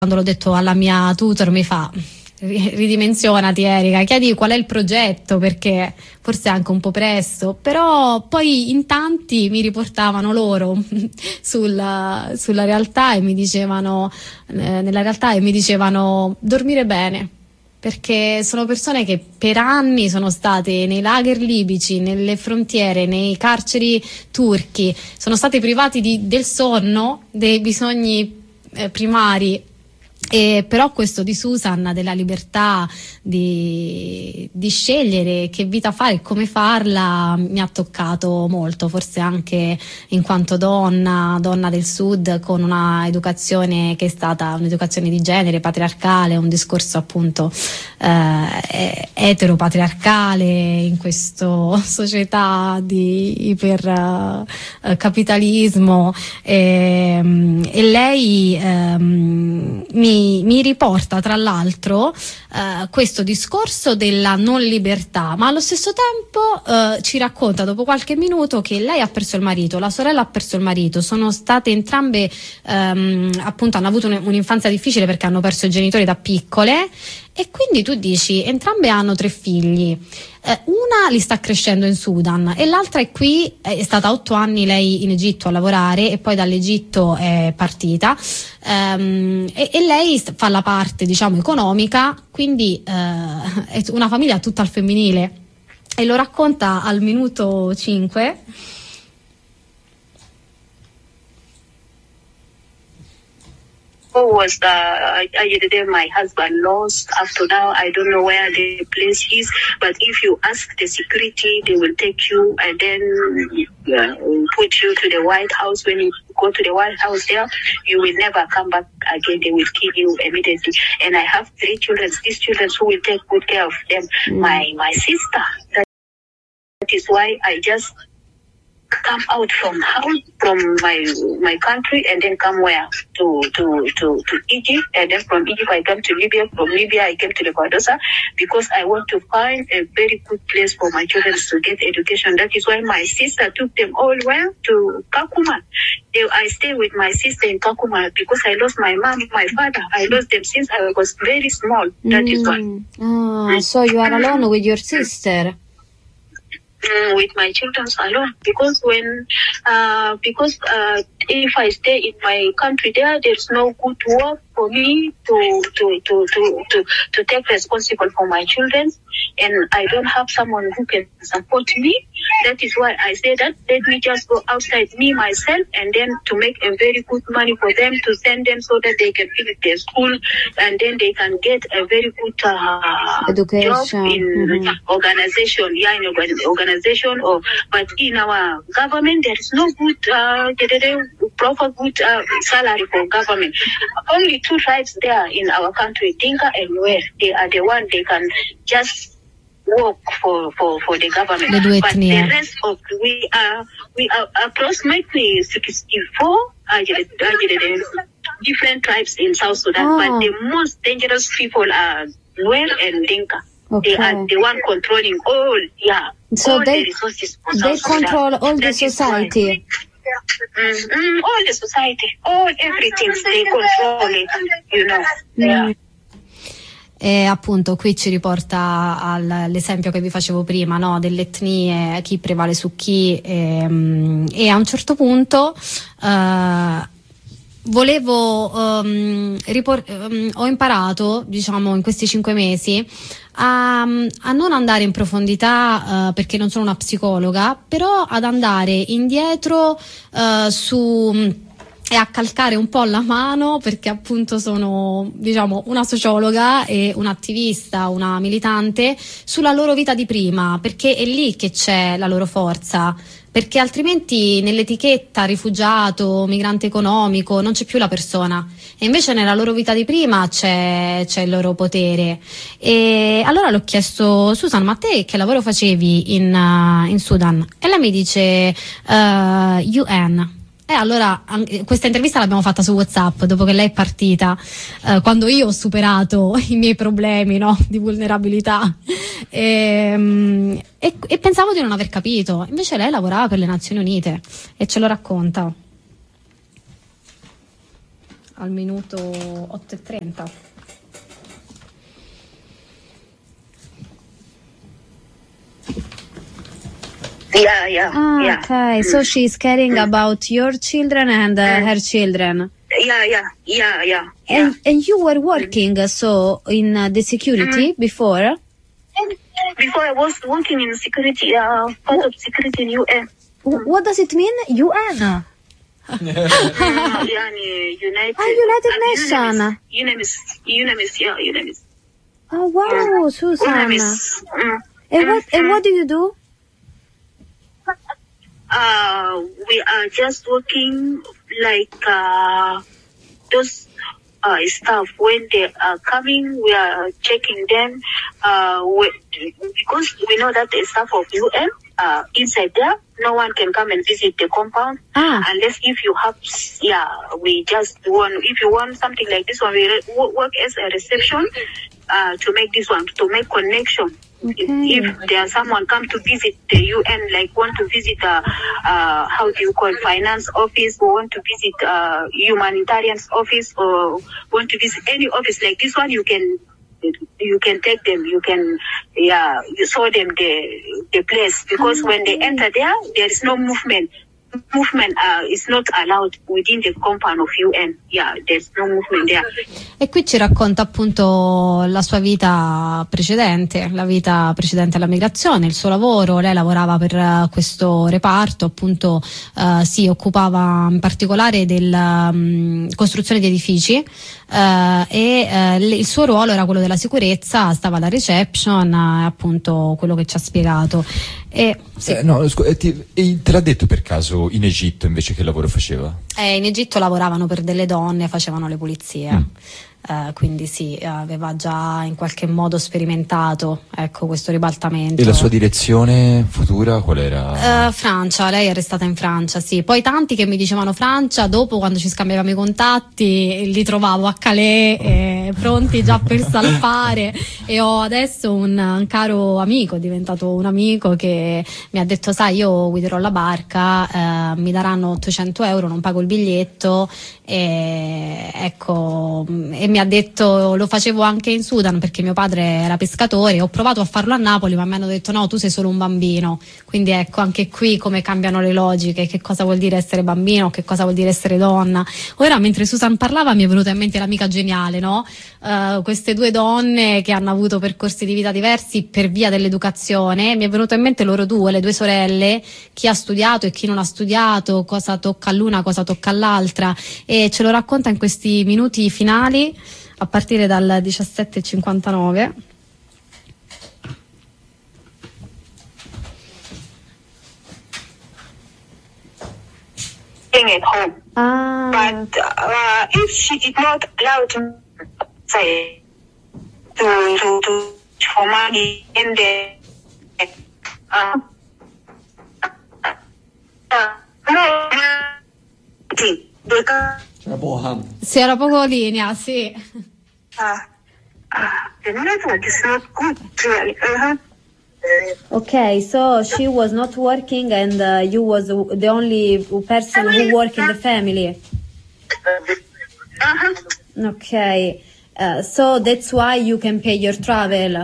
quando l'ho detto alla mia tutor mi fa: ridimensionati Erika, chiedi qual è il progetto, perché forse è anche un po' presto. Però poi in tanti mi riportavano loro sulla realtà e mi dicevano nella realtà, e mi dicevano dormire bene, perché sono persone che per anni sono state nei lager libici, nelle frontiere, nei carceri turchi, sono state privati del sonno, dei bisogni primari. E però questo di Susan, della libertà di scegliere che vita fare e come farla, mi ha toccato molto, forse anche in quanto donna del sud, con una educazione che è stata un'educazione di genere, patriarcale, un discorso appunto eteropatriarcale in questa società di iper capitalismo, e lei mi riporta tra l'altro questo discorso della non libertà, ma allo stesso tempo ci racconta dopo qualche minuto che lei ha perso il marito, la sorella ha perso il marito, sono state entrambe appunto hanno avuto un'infanzia difficile perché hanno perso i genitori da piccole, e quindi tu dici entrambe hanno 3 figli. Una li sta crescendo in Sudan e l'altra è qui, è stata 8 anni lei in Egitto a lavorare e poi dall'Egitto è partita, e lei fa la parte diciamo economica, quindi è una famiglia tutta al femminile, e lo racconta al minuto 5. Was my husband lost. Up to now, I don't know where the place is. But if you ask the security, they will take you and then put you to the White House. When you go to the White House there, you will never come back again. They will kill you immediately. And I have 3 children. These children who will take good care of them. My sister. That is why I just come out from my country and then come where to Egypt, and then from Egypt I come to Libya, from Libya I came to Lebadosa because I want to find a very good place for my children to get education. That is why my sister took them all where to Kakuma. I stay with my sister in Kakuma because I lost my mom, my father. I lost them since I was very small. That is why. So you are alone with your sister? With my children alone, because if I stay in my country there's no good work for me to take responsible for my children, and I don't have someone who can support me. That is why I say that let me just go outside me myself, and then to make a very good money for them, to send them so that they can finish their school, and then they can get a very good education job in organization, in organization. But in our government there is no good proper good salary for government. Only 2 tribes there in our country, Dinka and Nuer. They are the one they can just work for the government. But the rest of we are approximately 64 different tribes in South Sudan. But the most dangerous people are Nuer and Dinka. Okay. They are the one controlling all the resources for South Sudan. Control all the society. All the society, everything, they control it, you know. Yeah. E appunto qui ci riporta all'esempio che vi facevo prima, no? Delle etnie, chi prevale su chi, e a un certo punto ho imparato, diciamo, in questi 5 mesi a non andare in profondità, perché non sono una psicologa, però ad andare indietro e a calcare un po' la mano, perché appunto sono, diciamo, una sociologa e un'attivista, una militante, sulla loro vita di prima, perché è lì che c'è la loro forza, perché altrimenti nell'etichetta rifugiato, migrante economico non c'è più la persona, e invece nella loro vita di prima c'è il loro potere. E allora l'ho chiesto: Susan, ma te che lavoro facevi in Sudan? E lei mi dice UN. E allora questa intervista l'abbiamo fatta su WhatsApp dopo che lei è partita, quando io ho superato i miei problemi, no, di vulnerabilità, e pensavo di non aver capito. Invece lei lavorava per le Nazioni Unite e ce lo racconta. al minuto 8:30. Yeah. Okay, so she's caring about your children and her children. Yeah. And you were working so in the security before? Before I was working in security, part of security in UN. What does it mean? UN? United Nations. UNAMIS. Oh wow, Susan. And what do you do? We are just working like those staff when they are coming. We are checking them because we know that the staff of UN inside there. No one can come and visit the compound unless if you have. We just want. If you want something like this one, we work as a reception to make this one to make connection. Okay. If there's someone come to visit the UN, like want to visit how do you call finance office, or want to visit humanitarian office, or want to visit any office like this one, you can take them. You can you show them the place, because when they enter there is no movement. Movement is not allowed within the compound of UN. There's no movement there. E qui ci racconta appunto la sua vita precedente, la vita precedente alla migrazione, il suo lavoro. Lei lavorava per questo reparto, appunto si occupava in particolare della costruzione di edifici il suo ruolo era quello della sicurezza, stava alla reception, appunto quello che ci ha spiegato. Te l'ha detto per caso in Egitto invece che lavoro faceva? In Egitto lavoravano per delle donne, facevano le pulizie. Quindi sì, aveva già in qualche modo sperimentato questo ribaltamento. E la sua direzione futura qual era? Francia, lei è restata in Francia, sì. Poi tanti che mi dicevano Francia, dopo quando ci scambiavamo i contatti li trovavo a Calais pronti già per salpare, e ho adesso un caro amico, è diventato un amico, che mi ha detto: sai, io guiderò la barca, mi daranno 800 euro, non pago il biglietto, e mi ha detto, lo facevo anche in Sudan perché mio padre era pescatore, ho provato a farlo a Napoli ma mi hanno detto no, tu sei solo un bambino. Quindi ecco, anche qui come cambiano le logiche, che cosa vuol dire essere bambino, che cosa vuol dire essere donna. Ora mentre Susan parlava mi è venuta in mente l'amica geniale, no? Queste due donne che hanno avuto percorsi di vita diversi per via dell'educazione, mi è venuto in mente loro due, le due sorelle, chi ha studiato e chi non ha studiato, cosa tocca all'una, cosa tocca all'altra, e ce lo racconta in questi minuti finali a partire dal 17:59. At home, but if she did not allow to say to for money in the Sì, era poco linea, sì. The network is not good, really. Okay, so she was not working and you was the only person who worked in the family. Okay, so that's why you can pay your travel.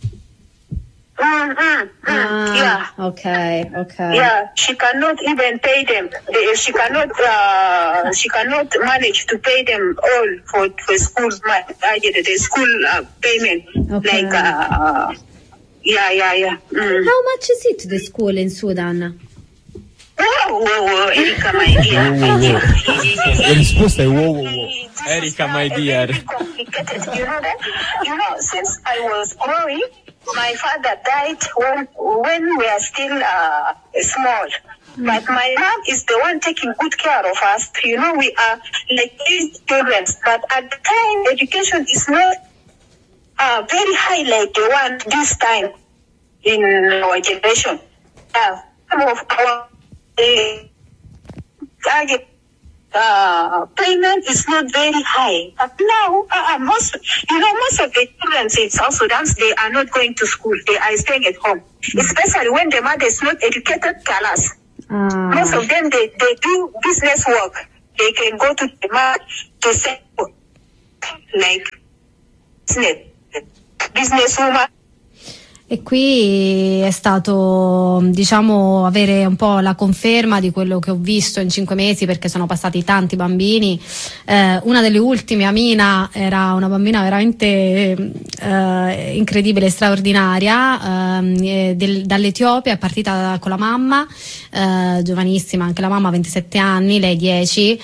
Yeah. Okay. Yeah, she cannot even pay them. She cannot manage to pay them all for school. The school payment. Okay. Like yeah. How much is it the school in Sudan? Whoa, Erika, my dear. La risposta è wow. Erika, my dear. Very complicated. You know that? You know, since I was growing, my father died when we are still small. But my mom is the one taking good care of us. You know, we are like these children. But at the time, education is not very high like the one this time in our generation. Some of our payment is not very high. But now, most of the children in South Sudan, they are not going to school. They are staying at home. Especially when the mother is not educated, Kalas. Most of them, they do business work. they can go to the market to sell like businesswoman. E qui è stato, diciamo, avere un po' la conferma di quello che ho visto in 5 mesi, perché sono passati tanti bambini. Una delle ultime, Amina, era una bambina veramente incredibile, straordinaria, dall'Etiopia, è partita con la mamma, giovanissima, anche la mamma, 27 anni, lei 10,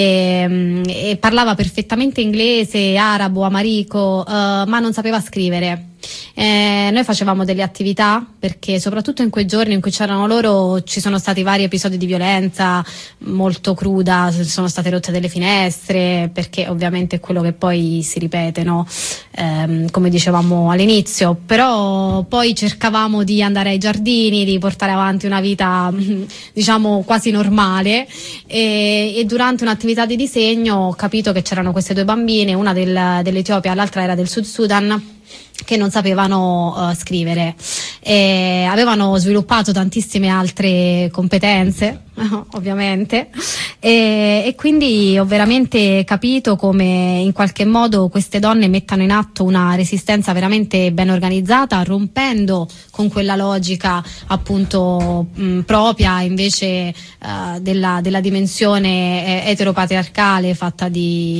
e parlava perfettamente inglese, arabo, amarico, ma non sapeva scrivere. Noi facevamo delle attività, perché soprattutto in quei giorni in cui c'erano loro ci sono stati vari episodi di violenza molto cruda, sono state rotte delle finestre, perché ovviamente è quello che poi si ripete, no? Come dicevamo all'inizio, però poi cercavamo di andare ai giardini, di portare avanti una vita diciamo quasi normale, e durante un'attività di disegno ho capito che c'erano queste 2 bambine, una dell'Etiopia, l'altra era del Sud Sudan, che non sapevano scrivere, e avevano sviluppato tantissime altre competenze ovviamente, e quindi ho veramente capito come in qualche modo queste donne mettano in atto una resistenza veramente ben organizzata, rompendo con quella logica appunto propria invece della dimensione eteropatriarcale fatta di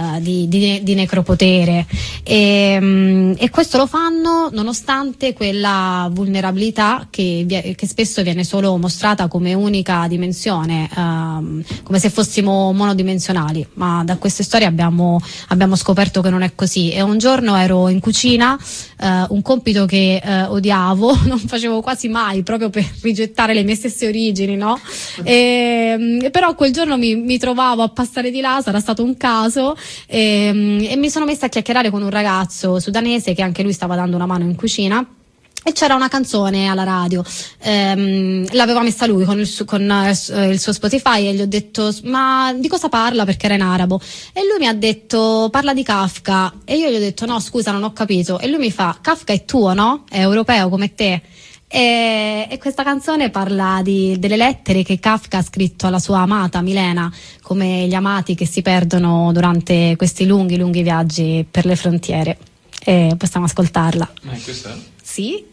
necropotere, e questo lo fanno nonostante quella vulnerabilità che spesso viene solo mostrata come unica dimensione, come se fossimo monodimensionali, ma da queste storie abbiamo scoperto che non è così. E un giorno ero in cucina, un compito che odiavo, non facevo quasi mai, proprio per rigettare le mie stesse origini, no? Però quel giorno mi trovavo a passare di là, sarà stato un caso, e mi sono messa a chiacchierare con un ragazzo sudanese che anche lui stava dando una mano in cucina, e c'era una canzone alla radio, l'aveva messa lui con il suo Spotify, e gli ho detto: ma di cosa parla? Perché era in arabo, e lui mi ha detto: parla di Kafka, e io gli ho detto: no scusa, non ho capito, e lui mi fa: Kafka è tuo, no? È europeo come te. E questa canzone parla delle lettere che Kafka ha scritto alla sua amata Milena, come gli amati che si perdono durante questi lunghi viaggi per le frontiere, e possiamo ascoltarla. Ma è questa? Sì.